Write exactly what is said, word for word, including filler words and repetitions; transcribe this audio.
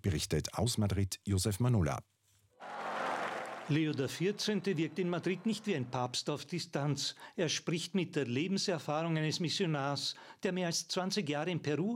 berichtet aus Madrid Josef Manola. Leo der vierzehnte wirkt in Madrid nicht wie ein Papst auf Distanz. Er spricht mit der Lebenserfahrung eines Missionars, der mehr als zwanzig Jahre in Peru